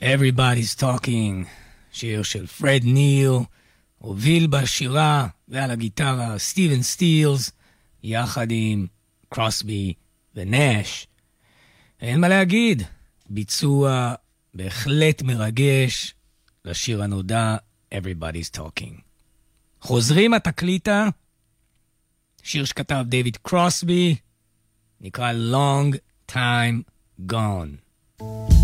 Everybody's Talking, שיר של פרד ניל, הוביל בשירה ועל הגיטרה סטיבן סטילס, יחד עם קרוסבי ונש. אין מה להגיד, ביצוע בהחלט מרגש לשיר הנודע Everybody's Talking. חוזרים התקליטה, שיר שכתב דיוויד קרוסבי, נקרא Long Time Gone.